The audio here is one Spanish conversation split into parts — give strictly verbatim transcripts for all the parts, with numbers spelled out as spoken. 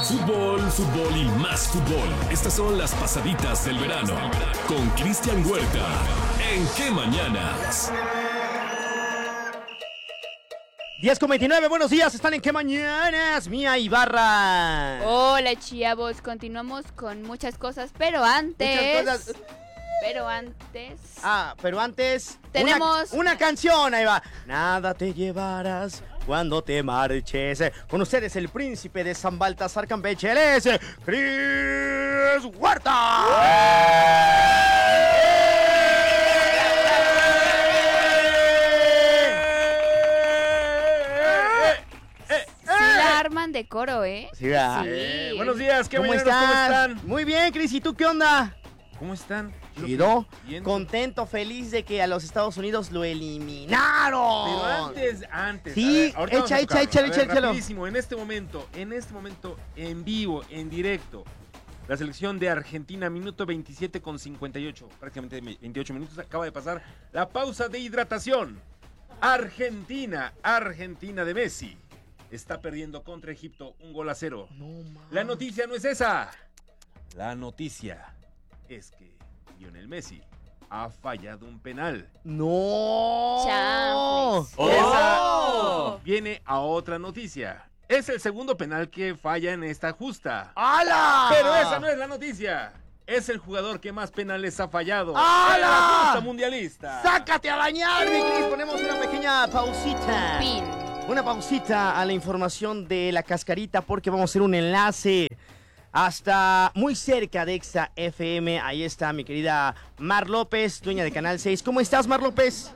Fútbol, fútbol y más fútbol. Estas son las pasaditas del verano con Cristian Huerta. ¿En qué mañanas? diez con veintinueve, buenos días, están en qué mañanas, Mía Ibarra. Hola, chavos, continuamos con muchas cosas, pero antes... Muchas cosas. Pero antes... Ah, pero antes... Tenemos... Una, una canción, ahí va. Nada te llevarás cuando te marches. Con ustedes el príncipe de San Baltasar Campeche, él es Cris Huerta. Arman de coro, ¿eh? Sí, ¿verdad? Sí. Eh, buenos días, ¿qué ¿Cómo mañaneros? estás? ¿Cómo están? Muy bien, Cris, ¿y tú qué onda? ¿Cómo están? Chido, Bien. contento, feliz de que a los Estados Unidos lo eliminaron. Pero antes, antes. Sí, a ver, ahorita echa, vamos a echa, tocarlo. échale, A ver, échale, échalo. rapidísimo, en este momento, en este momento, en vivo, en directo, la selección de Argentina, minuto veintisiete con cincuenta y ocho, prácticamente veintiocho minutos, acaba de pasar la pausa de hidratación. Argentina, Argentina de Messi, está perdiendo contra Egipto un gol a cero. No, man. La noticia no es esa. La noticia es que Lionel Messi ha fallado un penal. No. Chanfles. Oh. Esa viene a otra noticia. Es el segundo penal que falla en esta justa. ¡Hala! Pero esa no es la noticia. Es el jugador que más penales ha fallado. ¡Hala! En la justa mundialista. ¡Sácate a bañar, mi Cris! Ponemos una pequeña pausita. Pin. Una pausita a la información de la cascarita porque vamos a hacer un enlace hasta muy cerca de Exa F M. Ahí está mi querida Mar López, dueña de Canal seis. ¿Cómo estás, Mar López?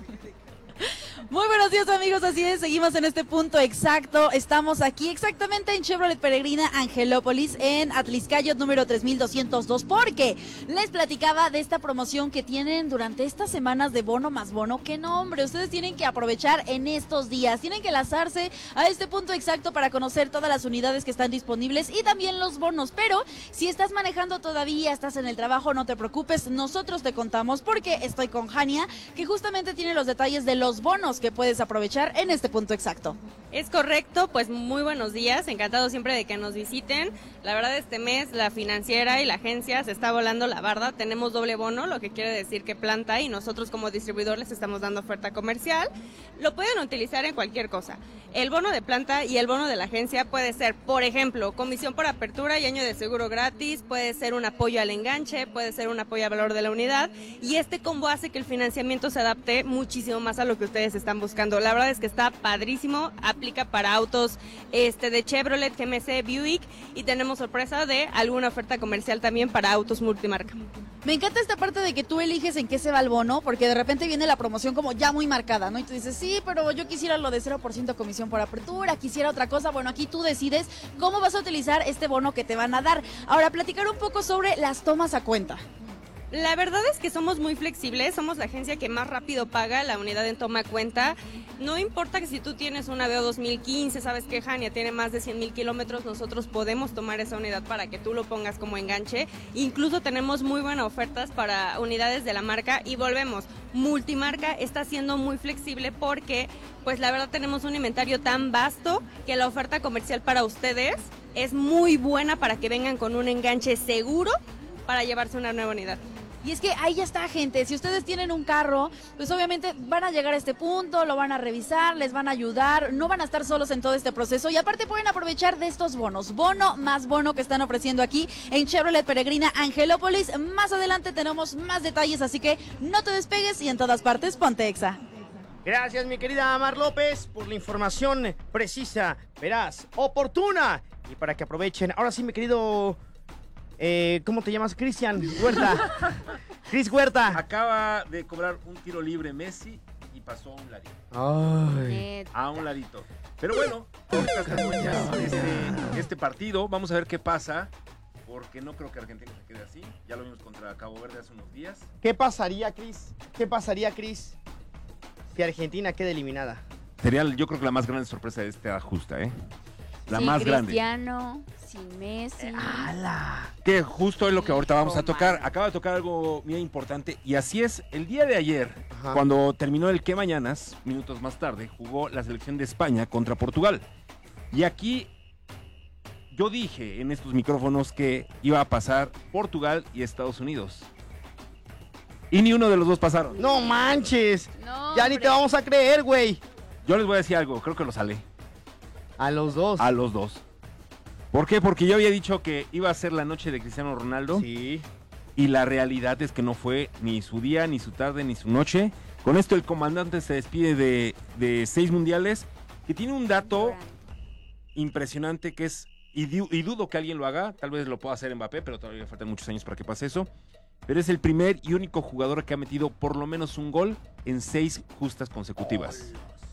Muy buenos días, amigos, así es, seguimos en este punto exacto, estamos aquí exactamente en Chevrolet Peregrina Angelópolis, en Atliscayot número tres mil doscientos dos, porque les platicaba de esta promoción que tienen durante estas semanas de bono más bono. ¡Qué nombre! Ustedes tienen que aprovechar en estos días, tienen que lanzarse a este punto exacto para conocer todas las unidades que están disponibles y también los bonos, pero si estás manejando todavía, estás en el trabajo, no te preocupes, nosotros te contamos porque estoy con Jania, que justamente tiene los detalles de los bonos que puedes aprovechar en este punto exacto. Es correcto, pues muy buenos días, encantado siempre de que nos visiten. La verdad este mes la financiera y la agencia se está volando la barda, tenemos doble bono, lo que quiere decir que planta y nosotros como distribuidor les estamos dando oferta comercial. Lo pueden utilizar en cualquier cosa. El bono de planta y el bono de la agencia puede ser, por ejemplo, comisión por apertura y año de seguro gratis, puede ser un apoyo al enganche, puede ser un apoyo al valor de la unidad y este combo hace que el financiamiento se adapte muchísimo más a lo que ustedes están buscando. La verdad es que está padrísimo, aplica para autos este de Chevrolet, G M C, Buick y tenemos sorpresa de alguna oferta comercial también para autos multimarca. Me encanta esta parte de que tú eliges en qué se va el bono, porque de repente viene la promoción como ya muy marcada, ¿no? Y tú dices, sí, pero yo quisiera lo de cero por ciento comisión por apertura, quisiera otra cosa. Bueno, aquí tú decides cómo vas a utilizar este bono que te van a dar. Ahora, platicar un poco sobre las tomas a cuenta. La verdad es que somos muy flexibles, somos la agencia que más rápido paga la unidad en toma cuenta. No importa que si tú tienes una Aveo dos mil quince, sabes que Jania tiene más de cien mil kilómetros, nosotros podemos tomar esa unidad para que tú lo pongas como enganche. Incluso tenemos muy buenas ofertas para unidades de la marca y volvemos, multimarca está siendo muy flexible porque pues la verdad tenemos un inventario tan vasto que la oferta comercial para ustedes es muy buena para que vengan con un enganche seguro para llevarse una nueva unidad. Y es que ahí ya está, gente. Si ustedes tienen un carro, pues obviamente van a llegar a este punto, lo van a revisar, les van a ayudar, no van a estar solos en todo este proceso y aparte pueden aprovechar de estos bonos, bono más bono que están ofreciendo aquí en Chevrolet Peregrina Angelópolis. Más adelante tenemos más detalles, así que no te despegues y en todas partes ponte Exa. Gracias, mi querida Mar López, por la información precisa, veraz, oportuna y para que aprovechen. Ahora sí, mi querido... Eh, ¿Cómo te llamas? Cristian Huerta. Cris Huerta. Acaba de cobrar un tiro libre Messi y pasó a un ladito. Ay. Neta. A un ladito. Pero bueno, ahorita hasta cuentas este, este partido, vamos a ver qué pasa. Porque no creo que Argentina se quede así. Ya lo vimos contra Cabo Verde hace unos días. ¿Qué pasaría, Cris? ¿Qué pasaría, Cris, si Argentina queda eliminada? Sería, yo creo que la más grande sorpresa de este ajuste, ¿eh? La Sin más grande. Cristiano, sin Messi. ¡Hala! Que justo es lo que ahorita vamos a Hijo, tocar. mano. Acaba de tocar algo muy importante. Y así es, el día de ayer, Ajá. cuando terminó el qué mañanas, minutos más tarde, jugó la selección de España contra Portugal. Y aquí yo dije en estos micrófonos que iba a pasar Portugal y Estados Unidos. Y ni uno de los dos pasaron. No manches. No, Ya ni hombre. te vamos a creer, güey. Yo les voy a decir algo, creo que lo salé. A los dos. A los dos. ¿Por qué? Porque yo había dicho que iba a ser la noche de Cristiano Ronaldo. Sí. Y la realidad es que no fue ni su día, ni su tarde, ni su noche. Con esto el comandante se despide de, de seis mundiales. Que tiene un dato impresionante que es, y, du- y dudo que alguien lo haga, tal vez lo pueda hacer Mbappé, pero todavía faltan muchos años para que pase eso. Pero es el primer y único jugador que ha metido por lo menos un gol en seis justas consecutivas.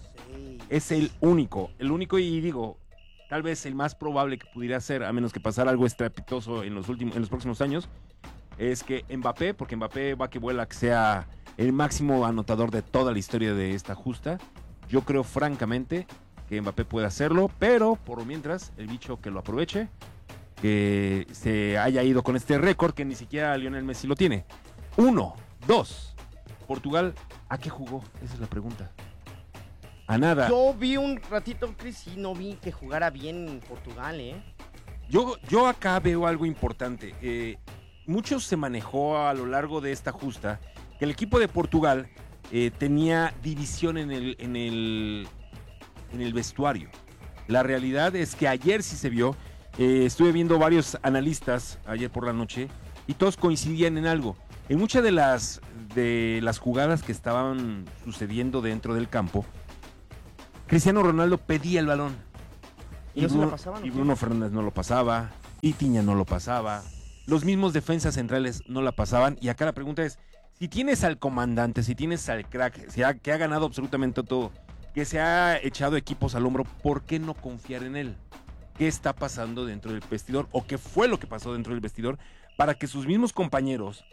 Es el único, el único y digo, tal vez el más probable que pudiera ser, a menos que pasara algo estrepitoso en los últimos, en los próximos años, es que Mbappé, porque Mbappé va que vuela, que sea el máximo anotador de toda la historia de esta justa. Yo creo francamente que Mbappé puede hacerlo, pero por lo mientras, el bicho que lo aproveche, que se haya ido con este récord que ni siquiera Lionel Messi lo tiene. Uno, dos. Portugal, ¿a qué jugó? Esa es la pregunta. A nada. Yo vi un ratito, Chris, y no vi que jugara bien Portugal, ¿eh? Yo, yo acá veo algo importante. Eh, mucho se manejó a lo largo de esta justa que el equipo de Portugal eh, tenía división en el, en, el, en el vestuario. La realidad es que ayer sí se vio. Eh, estuve viendo varios analistas ayer por la noche y todos coincidían en algo. En muchas de las, de las jugadas que estaban sucediendo dentro del campo, Cristiano Ronaldo pedía el balón. ¿Y no se la Bruno, pasaban, o y qué? Bruno Fernández no lo pasaba, Vitinha no lo pasaba, los mismos defensas centrales no la pasaban. Y acá la pregunta es, si tienes al comandante, si tienes al crack, si ha- que ha ganado absolutamente todo, que se ha echado equipos al hombro, ¿por qué no confiar en él? ¿Qué está pasando dentro del vestidor? ¿O qué fue lo que pasó dentro del vestidor? Para que sus mismos compañeros,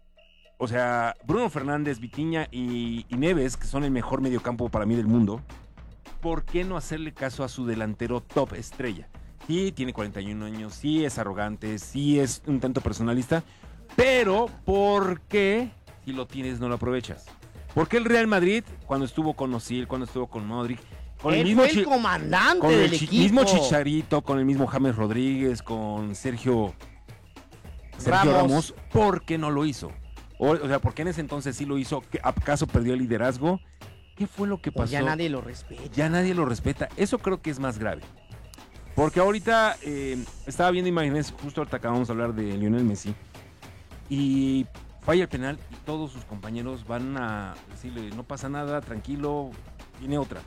o sea, Bruno Fernández, Vitinha y, y Neves, que son el mejor mediocampo para mí del mundo, ¿por qué no hacerle caso a su delantero top estrella? Sí, tiene cuarenta y un años, sí es arrogante, sí es un tanto personalista, pero ¿por qué si lo tienes no lo aprovechas? ¿Por qué el Real Madrid, cuando estuvo con Ozil, cuando estuvo con Modric, con Él el mismo fue el Chi- comandante con el del chi- equipo. mismo Chicharito, con el mismo James Rodríguez, con Sergio, Sergio Ramos. Ramos, ¿por qué no lo hizo? O, o sea, ¿por qué en ese entonces sí lo hizo? ¿Qué- ¿Acaso perdió el liderazgo? ¿Qué fue lo que Pues pasó? ya nadie lo respeta. Ya nadie lo respeta. Eso creo que es más grave. Porque ahorita eh, estaba viendo imágenes, justo ahorita acabamos de hablar de Lionel Messi, y falla el penal y todos sus compañeros van a decirle, no pasa nada, tranquilo, viene otra.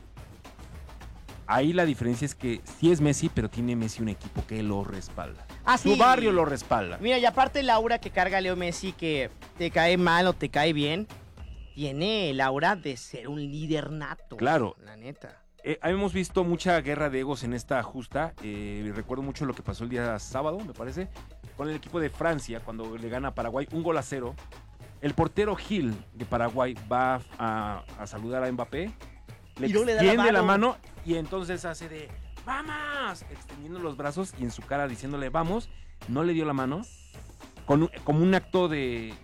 Ahí la diferencia es que sí es Messi, pero tiene Messi un equipo que lo respalda. Ah, Su sí. barrio lo respalda. Mira, y aparte el aura que carga Leo Messi, que te cae mal o te cae bien, tiene el aura de ser un líder nato. Claro. La neta. Eh, hemos visto mucha guerra de egos en esta justa. Eh, recuerdo mucho lo que pasó el día sábado, me parece, con el equipo de Francia, cuando le gana a Paraguay un gol a cero. El portero Gil de Paraguay va a, a saludar a Mbappé, le Y luego le da la extiende la mano. mano y entonces hace de ¡vamos! Extendiendo los brazos y en su cara diciéndole ¡vamos! No le dio la mano, con un- como un acto de,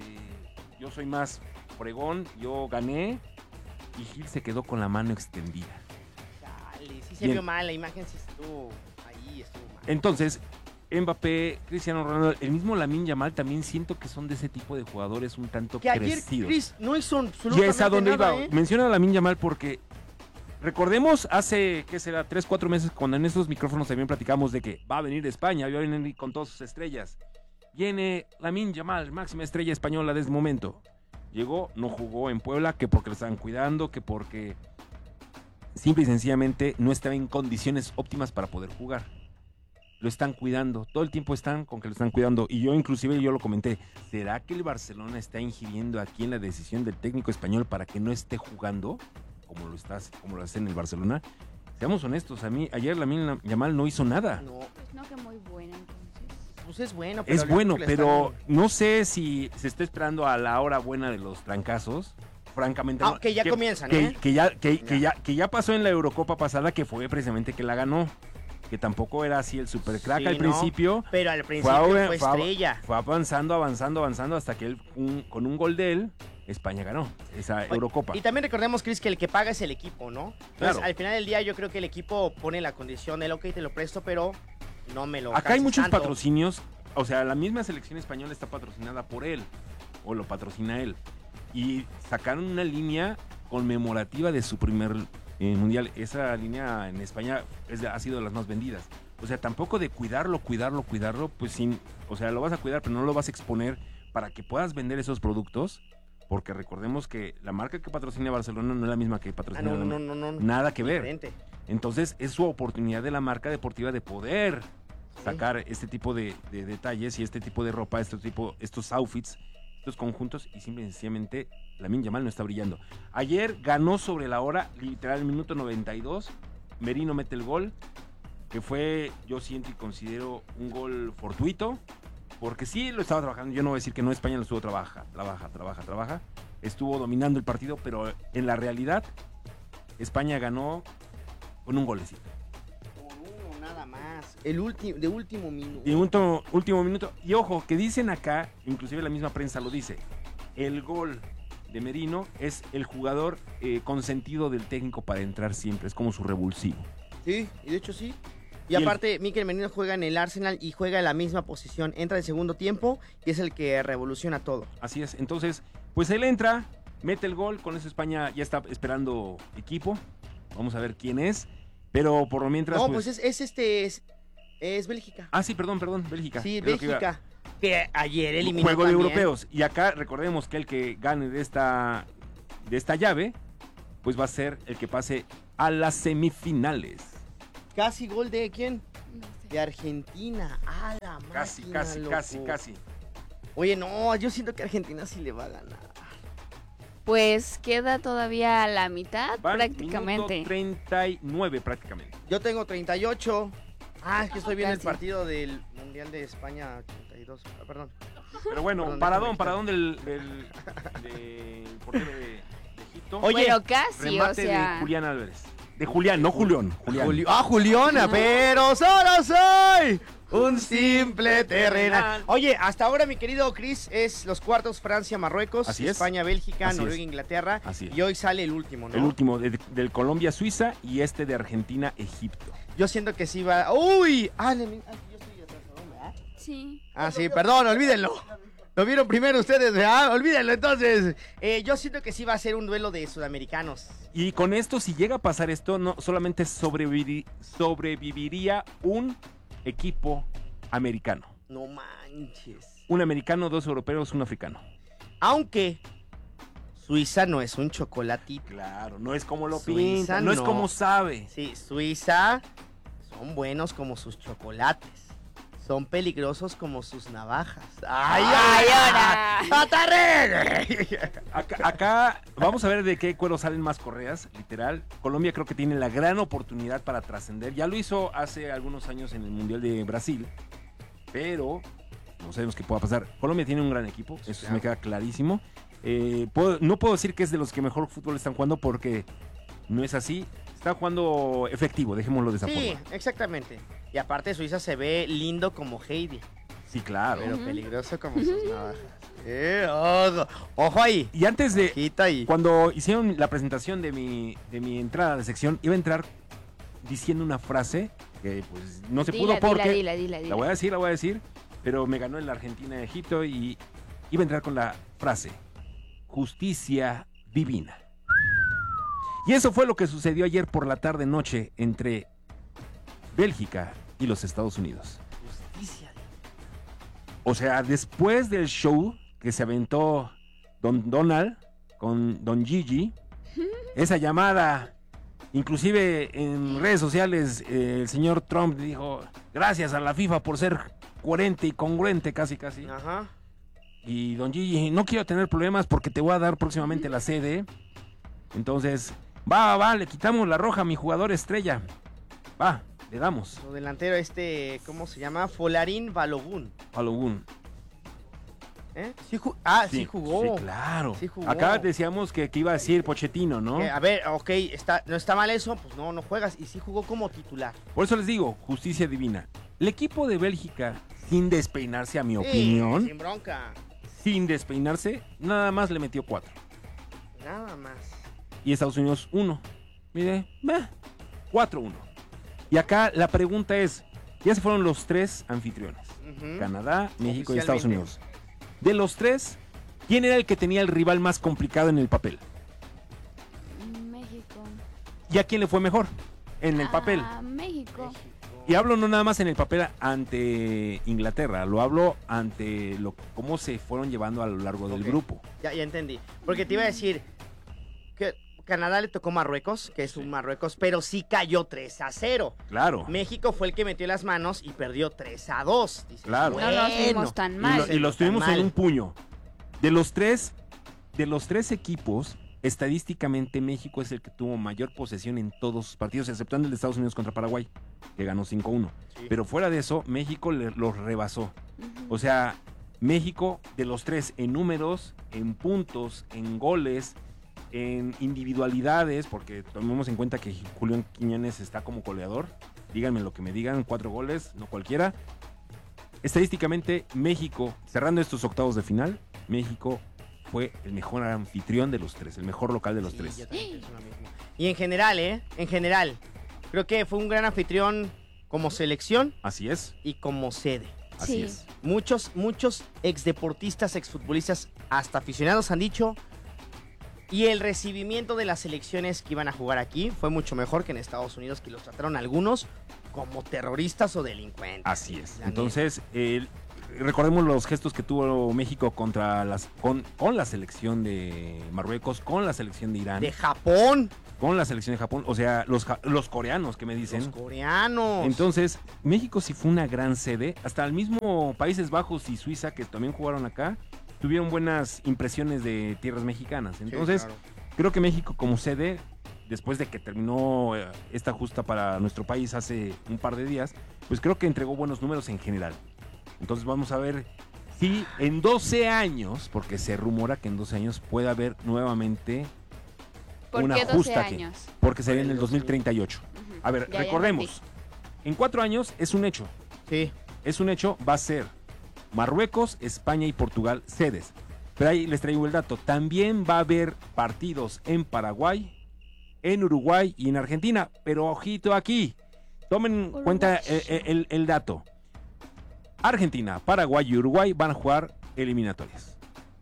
de yo soy más fregón, yo gané, y Gil se quedó con la mano extendida. Dale, sí se Bien. vio mal, la imagen sí estuvo ahí, estuvo mal. Entonces, Mbappé, Cristiano Ronaldo, el mismo Lamine Yamal, también siento que son de ese tipo de jugadores un tanto Que ayer, crecidos. Chris, no hizo Y absolutamente es a donde nada, iba. ¿eh? Menciona a Lamine Yamal porque recordemos hace, ¿qué será? Tres, cuatro meses, cuando en estos micrófonos también platicamos de que va a venir de España, va a venir con todas sus estrellas. Viene Lamine Yamal, máxima estrella española de este momento. Llegó, no jugó en Puebla, que porque lo estaban cuidando, que porque simple y sencillamente no estaba en condiciones óptimas para poder jugar. Lo están cuidando, todo el tiempo están con que lo están cuidando. Y yo inclusive yo lo comenté, ¿será que el Barcelona está ingiriendo aquí en la decisión del técnico español para que no esté jugando como lo está, como lo hace en el Barcelona? Seamos honestos, a mí ayer Lamine Yamal no hizo nada. No, Pues no, que muy buena entonces. pues es bueno. Pero Es le- bueno, le pero están- no sé si se está esperando a la hora buena de los trancazos. Francamente, Ah, no. que ya comienzan, que, ¿eh? que ya, que, que Ya. ya, que ya pasó en la Eurocopa pasada, que fue precisamente que la ganó. Que tampoco era así el super crack Sí, al no, principio. Pero al Fue, principio ahora- fue fue av- estrella. fue avanzando, avanzando, avanzando hasta que él, un- con un gol de él, España ganó esa Eurocopa. Y también recordemos, Chris, que el que paga es el equipo, ¿no? Entonces, Claro. al final del día yo creo que el equipo pone la condición, el ok, te lo presto, pero no me lo Acá hay canses muchos tanto. patrocinios, o sea, la misma selección española está patrocinada por él, o lo patrocina él. Y sacaron una línea conmemorativa de su primer eh, mundial. Esa línea en España es de- ha sido de las más vendidas. O sea, tampoco de cuidarlo, cuidarlo, cuidarlo, pues sin, o sea, lo vas a cuidar, pero no lo vas a exponer para que puedas vender esos productos, porque recordemos que la marca que patrocina Barcelona no es la misma que Ah, patrocina no, la- no, no, no, no. nada que ver. Diferente. Entonces es su oportunidad de la marca deportiva de poder sacar este tipo de, de detalles y este tipo de ropa, este tipo, estos outfits, estos conjuntos, y simple y sencillamente Lamine Yamal no está brillando. Ayer ganó sobre la hora, literal, minuto noventa y dos, Merino mete el gol, que fue, yo siento y considero un gol fortuito, porque sí lo estaba trabajando, yo no voy a decir que no, España lo estuvo trabaja, trabaja, trabaja, trabaja, estuvo dominando el partido, pero en la realidad España ganó con un golecito. Por uno nada más. El último, de último minuto. Y último, último minuto. Y ojo, que dicen acá, inclusive la misma prensa lo dice, el gol de Merino es el jugador eh, consentido del técnico para entrar siempre, es como su revulsivo. Sí, y de hecho sí. Y, Y el- aparte, Mikel Merino juega en el Arsenal y juega en la misma posición. Entra en segundo tiempo y es el que revoluciona todo. Así es, entonces, pues él entra, mete el gol, con eso España ya está esperando equipo, vamos a ver quién es, pero por lo mientras... No, pues es, es este, es, es Bélgica. Ah, sí, perdón, perdón, Bélgica. Sí, Es lo que iba- Bélgica. Que ayer eliminó Juego de también. europeos. Y acá recordemos que el que gane de esta, de esta llave, pues va a ser el que pase a las semifinales. Casi gol de ¿quién? No sé. De Argentina. A la Casi, máquina, casi, loco. casi, casi. Oye, no, yo siento que Argentina sí le va a ganar. Pues queda todavía la mitad Van prácticamente. minuto treinta y nueve prácticamente. Yo tengo treinta y ocho. Ah, es que estoy viendo el Casi. partido del Mundial de España ochenta y dos. Ah, perdón. Pero bueno, Perdón, paradón, déjame paradón del, del, del portero de, de Egipto. Oye, Bueno, casi, remate o sea. de Julián Álvarez. De Julián, no Julián. Julián. Julio- ah, Juliana, pero solo soy un simple terrenal. Oye, hasta ahora, mi querido Chris, es los cuartos Francia-Marruecos, Así es. España-Bélgica, Así es. Noruega-Inglaterra. Así es. Y hoy sale el último, ¿no? El último, de- del Colombia-Suiza y este de Argentina-Egipto. Yo siento que sí va. ¡Uy! Ah, le- ah, yo estoy atrás, ¿no? ¿verdad? Sí. Ah, sí, perdón, olvídenlo. Lo vieron primero ustedes, ¿verdad? Olvídenlo, entonces. Eh, yo siento que sí va a ser un duelo de sudamericanos. Y con esto, si llega a pasar esto, no solamente sobrevivir- sobreviviría un equipo americano. No manches. Un americano, dos europeos, un africano. Aunque Suiza no es un chocolatito. Claro, no es como lo Suiza pinta, no, es no. como sabe. Sí, Suiza son buenos como sus chocolates. Son peligrosos como sus navajas. ¡Ay, ¡Ay, ay, ahora! ¡Atarre! Acá, acá vamos a ver de qué cuero salen más correas, literal. Colombia creo que tiene la gran oportunidad para trascender. Ya lo hizo hace algunos años en el Mundial de Brasil, pero no sabemos qué pueda pasar. Colombia tiene un gran equipo, eso sí claro. me queda clarísimo. Eh, puedo- no puedo decir que es de los que mejor fútbol están jugando porque no es así. Está jugando efectivo, dejémoslo de esa Sí, forma. exactamente. Y aparte Suiza se ve lindo como Heidi, Sí, claro. pero Ujú. peligroso como sus navajas. Eh, ojo, ojo ahí. Y antes de, Quita ahí. cuando hicieron la presentación de mi, de mi entrada de sección, iba a entrar diciendo una frase que pues no se Dila, pudo porque... dila, dila, dila, La voy a decir, la voy a decir, pero me ganó el Argentina-Egipto y iba a entrar con la frase, justicia divina. Y eso fue lo que sucedió ayer por la tarde-noche entre Bélgica y los Estados Unidos. Justicia. O sea, después del show que se aventó Don Donald con Don Gigi, esa llamada, inclusive en redes sociales, eh, el señor Trump dijo, gracias a la FIFA por ser coherente y congruente casi casi. Ajá. Y Don Gigi, no quiero tener problemas porque te voy a dar próximamente la sede. Entonces, va, va, va, le quitamos la roja a mi jugador estrella. Va, le damos. Su delantero este, ¿cómo se llama? Folarín Balogun. Balogun. ¿Eh? Sí ju- ah, sí, jugó. Sí, claro. Sí jugó. Acá decíamos que, que iba a decir Pochettino, ¿no? Eh, a ver, ok, está, no está mal eso, pues no, no juegas. Y sí jugó como titular. Por eso les digo, justicia divina. El equipo de Bélgica, sin despeinarse, a mi Sí, opinión, sin bronca. sin despeinarse, nada más le metió cuatro. Nada más. Y Estados Unidos, uno. Mire, cuatro uno. Y acá la pregunta es, Ya se fueron los tres anfitriones. Ujú. Canadá, México y Estados Oficialmente. Unidos. De los tres, ¿quién era el que tenía el rival más complicado en el papel? México. ¿Y a quién le fue mejor en el papel? Ah, México. Y hablo no nada más en el papel ante Inglaterra, lo hablo ante lo, cómo se fueron llevando a lo largo del Ok. grupo. Ya, ya entendí. Porque te iba a decir que Canadá le tocó Marruecos, que es un Marruecos, pero sí cayó tres a cero. Claro. México fue el que metió las manos y perdió tres a dos. Dices, Claro. No nos bueno. vimos tan Y, mal. lo- y los Tan tuvimos mal. en un puño. De los tres, de los tres equipos, estadísticamente México es el que tuvo mayor posesión en todos sus partidos, exceptuando el de Estados Unidos contra Paraguay, que ganó cinco uno. Sí. Pero fuera de eso, México le- los rebasó. Ujú. O sea, México de los tres en números, en puntos, en goles, en individualidades, porque tomemos en cuenta que Julián Quiñones está como goleador. Díganme lo que me digan, cuatro goles, no cualquiera. Estadísticamente, México, cerrando estos octavos de final, México fue el mejor anfitrión de los tres, el mejor local de los Sí, tres. yo también pienso lo mismo. Y en general, ¿eh? En general, creo que fue un gran anfitrión como selección Así es, y como sede. así Sí. es. Muchos, muchos exdeportistas, exfutbolistas, hasta aficionados han dicho. Y el recibimiento de las selecciones que iban a jugar aquí fue mucho mejor que en Estados Unidos, que los trataron algunos como terroristas o delincuentes. Así es. La Entonces, el- recordemos los gestos que tuvo México contra las con, con la selección de Marruecos, con la selección de Irán, neta. De Japón, con la selección de Japón, o sea, los, ja- los coreanos que me dicen. los coreanos. Entonces, México sí fue una gran sede. Hasta el mismo Países Bajos y Suiza, que también jugaron acá, tuvieron buenas impresiones de tierras mexicanas. Sí, Entonces, claro. creo que México como sede, después de que terminó eh, esta justa para nuestro país hace un par de días, pues creo que entregó buenos números en general. Entonces vamos a ver si en doce años, porque se rumora que en doce años puede haber nuevamente ¿Por una qué doce justa que- años? porque sería en el el dos mil treinta y ocho. Ujú. A ver, Ya, ya recordemos, en cuatro años es un hecho, Sí. es un hecho, va a ser Marruecos, España y Portugal sedes. Pero ahí les traigo el dato, también va a haber partidos en Paraguay, en Uruguay y en Argentina, pero ojito aquí, tomen en Uruguay. cuenta eh, eh, el, el dato. Argentina, Paraguay y Uruguay van a jugar eliminatorias.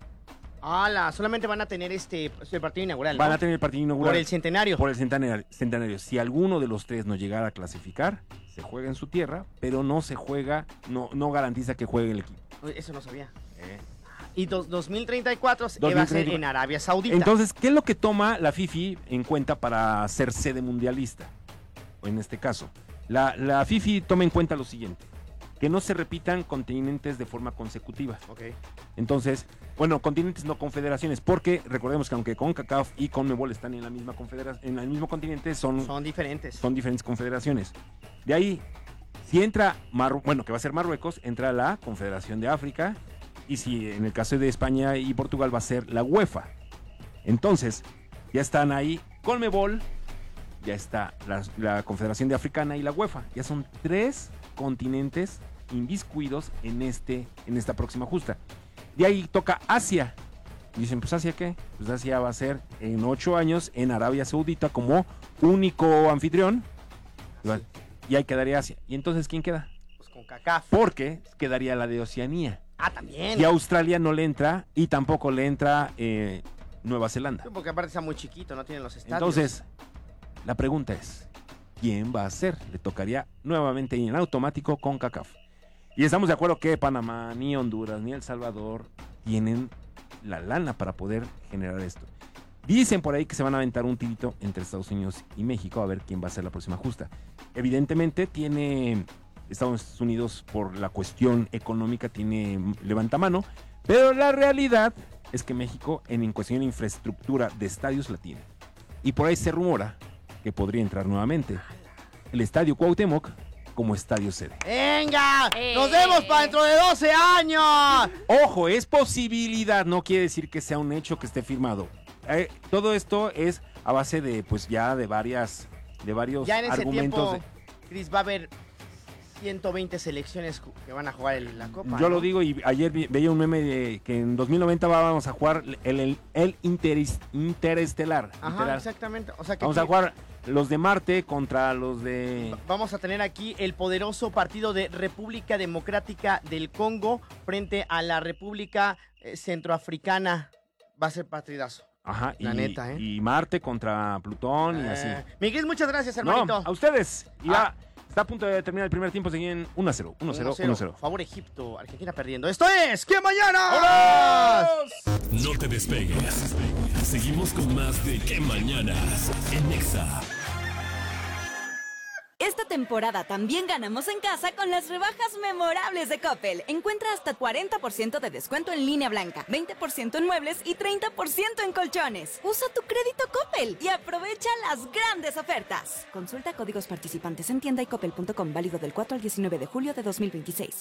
Ala, solamente van a tener este el partido inaugural, Van ¿no? a tener el partido inaugural. Por el centenario. Por el centenario, centenario. Si alguno de los tres no llegara a clasificar, se juega en su tierra, pero no se juega, no, no garantiza que juegue el equipo. Uy, eso no sabía. Eh. Y dos- dos mil treinta y cuatro se- dos mil va a ser treinta y cuatro. en Arabia Saudita. Entonces, ¿qué es lo que toma la FIFA en cuenta para ser sede mundialista? O en este caso, la, la FIFA toma en cuenta lo siguiente, que no se repitan continentes de forma consecutiva. Ok. Entonces, bueno, continentes no confederaciones, porque recordemos que aunque CONCACAF y CONMEBOL están en la misma confederación, en el mismo continente, son, Son diferentes. son diferentes confederaciones. De ahí, si entra, Marru- bueno, que va a ser Marruecos, entra la Confederación de África, y si en el caso de España y Portugal va a ser la UEFA. Entonces, ya están ahí CONMEBOL, ya está la, la Confederación de Africana y la UEFA. Ya son tres continentes inviscuidos en, este, en esta próxima justa. De ahí toca Asia. Dicen, pues ¿Asia qué? Pues Asia va a ser en ocho años en Arabia Saudita como único anfitrión. Y ahí quedaría Asia. ¿Y entonces quién queda? Pues con CACAF. Porque quedaría la de Oceanía. Ah, también. Y Australia no le entra y tampoco le entra eh, Nueva Zelanda. Sí, porque aparte está muy chiquito, no tienen los estadios. Entonces, la pregunta es, ¿quién va a ser? Le tocaría nuevamente en automático con CONCACAF. Y estamos de acuerdo que Panamá, ni Honduras, ni El Salvador tienen la lana para poder generar esto. Dicen por ahí que se van a aventar un tirito entre Estados Unidos y México a ver quién va a ser la próxima justa. Evidentemente tiene Estados Unidos por la cuestión económica, tiene levantamano, pero la realidad es que México en, en cuestión de infraestructura de estadios la tiene. Y por ahí se rumora que podría entrar nuevamente el Estadio Cuauhtémoc como estadio sede. ¡Venga! Eh. ¡Nos vemos para dentro de doce años! Ojo, es posibilidad, no quiere decir que sea un hecho que esté firmado. Eh, todo esto es a base de, pues ya de varias, de varios Ya en ese argumentos. tiempo, Chris, va a haber ciento veinte selecciones ju- que van a jugar en la Copa. de- yo ¿no? lo digo y ayer vi- veía un meme de que en dos mil noventa vamos a jugar el, el, el interis- interestelar. Ajá, literal. exactamente. O sea que Vamos a jugar los de Marte contra los de... Vamos a tener aquí el poderoso partido de República Democrática del Congo frente a la República eh, Centroafricana. Va a ser partidazo. Ajá, la y, neta, ¿eh? Y Marte contra Plutón y así. Eh, Miguel, muchas gracias, hermanito. No, a ustedes. Y Ah. ya está a punto de terminar el primer tiempo, siguen uno a cero, uno a cero, uno a cero. Favor Egipto, Argentina perdiendo. Esto es ¡Que mañana! ¡Vámonos! No te despegues. Seguimos con más de ¿Qué mañanas? En Nexa. Esta temporada también ganamos en casa con las rebajas memorables de Coppel. Encuentra hasta cuarenta por ciento de descuento en línea blanca, veinte por ciento en muebles y treinta por ciento en colchones. Usa tu crédito Coppel y aprovecha las grandes ofertas. Consulta códigos participantes en tienda y coppel punto com, válido del cuatro al diecinueve de julio de dos mil veintiséis.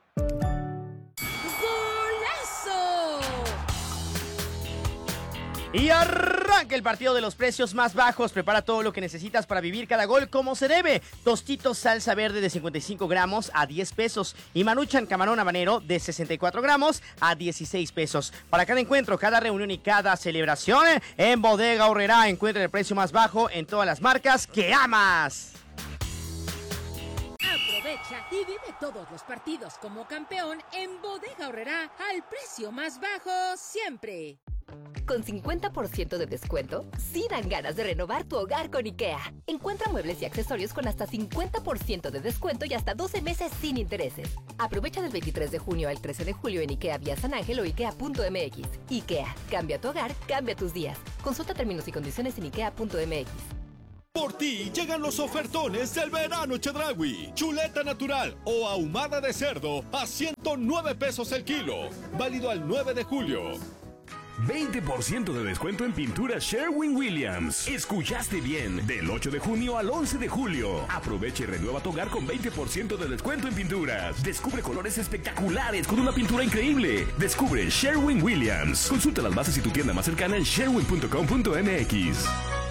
Y arranca el partido de los precios más bajos. Prepara todo lo que necesitas para vivir cada gol como se debe. Tostitos salsa verde de cincuenta y cinco gramos a diez pesos. Y Maruchan camarón habanero de sesenta y cuatro gramos a dieciséis pesos. Para cada encuentro, cada reunión y cada celebración, en Bodega Aurrerá encuentra el precio más bajo en todas las marcas que amas. Aprovecha y vive todos los partidos como campeón en Bodega Aurrerá al precio más bajo siempre. Con cincuenta por ciento de descuento, sí dan ganas de renovar tu hogar con IKEA. Encuentra muebles y accesorios con hasta cincuenta por ciento de descuento y hasta doce meses sin intereses. Aprovecha del veintitrés de junio al trece de julio en IKEA vía San Ángel o ikea punto m x. IKEA, cambia tu hogar, cambia tus días. Consulta términos y condiciones en ikea punto m x. Por ti llegan los ofertones del verano Chedraui. Chuleta natural o ahumada de cerdo a ciento nueve pesos el kilo. Válido al nueve de julio. veinte por ciento de descuento en pintura Sherwin-Williams. Escuchaste bien. Del ocho de junio al once de julio. Aprovecha y renueva tu hogar con veinte por ciento de descuento en pinturas. Descubre colores espectaculares con una pintura increíble. Descubre Sherwin-Williams. Consulta las bases y tu tienda más cercana en sherwin punto com punto m x.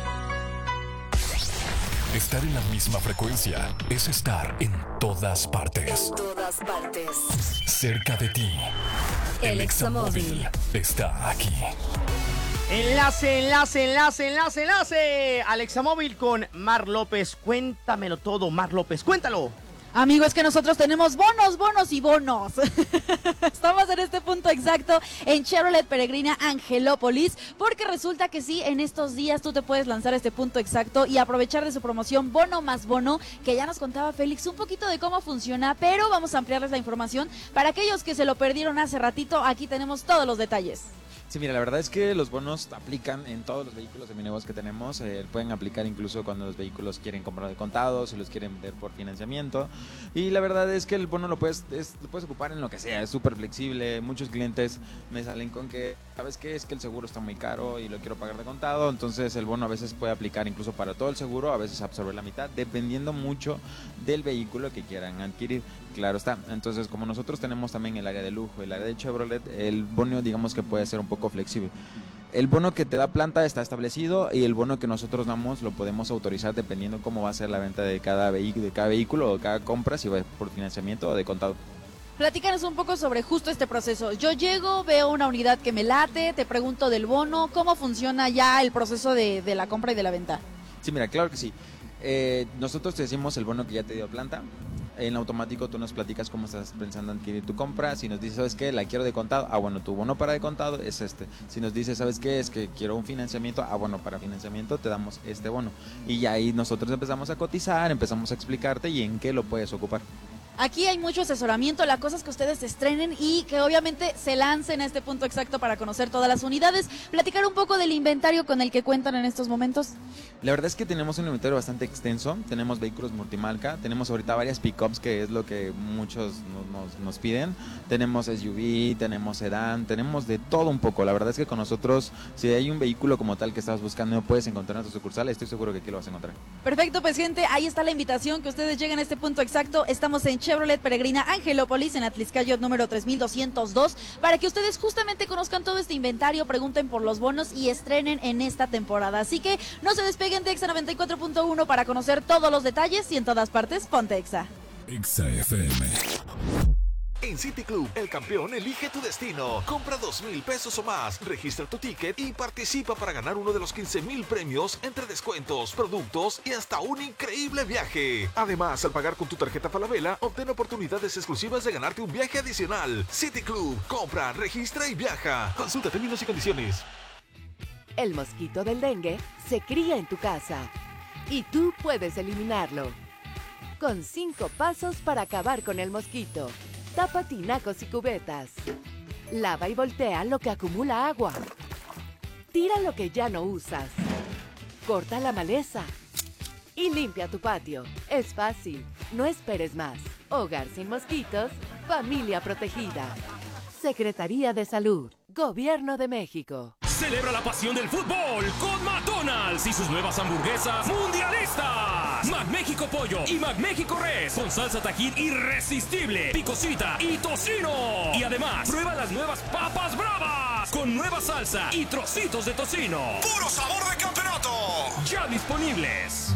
Estar en la misma frecuencia es estar en todas partes. En todas partes. Cerca de ti. El Examóvil está aquí. Enlace, enlace, enlace, enlace, enlace. Alexamóvil con Mar López. Cuéntamelo todo, Mar López. Cuéntalo. Amigos, es que nosotros tenemos bonos, bonos y bonos. Estamos en este punto exacto en Chevrolet Peregrina Angelópolis, porque resulta que sí, en estos días tú te puedes lanzar este punto exacto y aprovechar de su promoción bono más bono, que ya nos contaba Félix un poquito de cómo funciona, pero vamos a ampliarles la información para aquellos que se lo perdieron hace ratito. Aquí tenemos todos los detalles. Sí, mira, la verdad es que los bonos aplican en todos los vehículos seminuevos que tenemos. Eh, pueden aplicar incluso cuando los vehículos quieren comprar de contado, si los quieren vender por financiamiento. Y la verdad es que el bono lo puedes, es, lo puedes ocupar en lo que sea, es súper flexible. Muchos clientes me salen con que, ¿sabes qué? Es que el seguro está muy caro y lo quiero pagar de contado. Entonces el bono a veces puede aplicar incluso para todo el seguro, a veces absorbe la mitad, dependiendo mucho del vehículo que quieran adquirir. Claro está. Entonces, como nosotros tenemos también el área de lujo, el área de Chevrolet, el bono digamos que puede ser un poco flexible. El bono que te da planta está establecido y el bono que nosotros damos lo podemos autorizar dependiendo cómo va a ser la venta de cada, vehi- de cada vehículo o cada compra, si va por financiamiento o de contado. Platícanos un poco sobre justo este proceso. Yo llego, veo una unidad que me late, te pregunto del bono, ¿cómo funciona ya el proceso de, de la compra y de la venta? Sí, mira, claro que sí. Eh, nosotros te decimos el bono que ya te dio planta. En automático tú nos platicas cómo estás pensando en adquirir tu compra. Si nos dices, ¿sabes qué? La quiero de contado. Ah, bueno, tu bono para de contado es este. Si nos dices, ¿sabes qué? Es que quiero un financiamiento. Ah, bueno, para financiamiento te damos este bono. Y ya ahí nosotros empezamos a cotizar, empezamos a explicarte y en qué lo puedes ocupar. Aquí hay mucho asesoramiento, la cosa es que ustedes se estrenen y que obviamente se lancen a este punto exacto para conocer todas las unidades. Platicar un poco del inventario con el que cuentan en estos momentos. La verdad es que tenemos un inventario bastante extenso, tenemos vehículos multimarca, tenemos ahorita varias pickups que es lo que muchos nos, nos, nos piden, tenemos S U V, tenemos sedán, tenemos de todo un poco. La verdad es que con nosotros, si hay un vehículo como tal que estás buscando y no puedes encontrar en tu sucursal, estoy seguro que aquí lo vas a encontrar. Perfecto, pues gente, ahí está la invitación, que ustedes lleguen a este punto exacto. Estamos en Chevrolet Peregrina Angelópolis, en Atliscayo número tres mil doscientos dos, para que ustedes justamente conozcan todo este inventario, pregunten por los bonos y estrenen en esta temporada. Así que no se despeguen de Exa noventa y cuatro punto uno para conocer todos los detalles y en todas partes, ponte Exa. Exa F M. En City Club, el campeón elige tu destino. Compra dos mil pesos o más, registra tu ticket y participa para ganar uno de los quince mil premios entre descuentos, productos y hasta un increíble viaje. Además, al pagar con tu tarjeta Falabella, obtén oportunidades exclusivas de ganarte un viaje adicional. City Club, compra, registra y viaja. Consulta términos y condiciones. El mosquito del dengue se cría en tu casa y tú puedes eliminarlo. Con cinco pasos para acabar con el mosquito. Tapa tinacos y cubetas. Lava y voltea lo que acumula agua. Tira lo que ya no usas. Corta la maleza. Y limpia tu patio. Es fácil. No esperes más. Hogar sin mosquitos. Familia protegida. Secretaría de Salud. Gobierno de México. Celebra la pasión del fútbol con McDonald's y sus nuevas hamburguesas mundialistas. McMéxico Pollo y McMéxico Res con salsa Tajín irresistible, picosita y tocino. Y además, prueba las nuevas papas bravas con nueva salsa y trocitos de tocino. ¡Puro sabor de campeonato! Ya disponibles.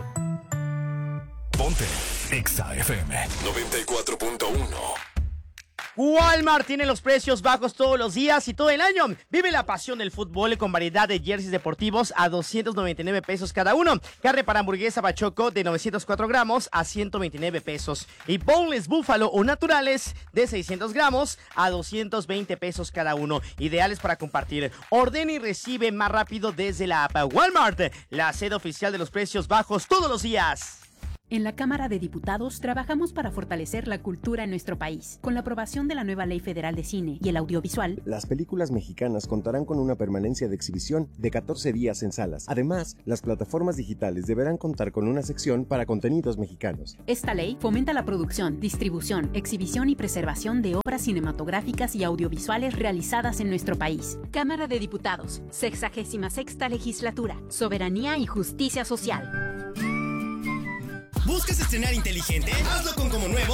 Ponte Exa F M noventa y cuatro punto uno. Walmart tiene los precios bajos todos los días y todo el año. Vive la pasión del fútbol con variedad de jerseys deportivos a doscientos noventa y nueve pesos cada uno. Carne para hamburguesa Bachoco de novecientos cuatro gramos a ciento veintinueve pesos. Y boneless búfalo o naturales de seiscientos gramos a doscientos veinte pesos cada uno. Ideales para compartir. Ordena y recibe más rápido desde la app Walmart, la sede oficial de los precios bajos todos los días. En la Cámara de Diputados trabajamos para fortalecer la cultura en nuestro país. Con la aprobación de la nueva Ley Federal de Cine y el Audiovisual, las películas mexicanas contarán con una permanencia de exhibición de catorce días en salas. Además, las plataformas digitales deberán contar con una sección para contenidos mexicanos. Esta ley fomenta la producción, distribución, exhibición y preservación de obras cinematográficas y audiovisuales realizadas en nuestro país. Cámara de Diputados, sexagésima sexta Legislatura, Soberanía y Justicia Social. ¿Buscas estrenar inteligente? Hazlo con Como Nuevo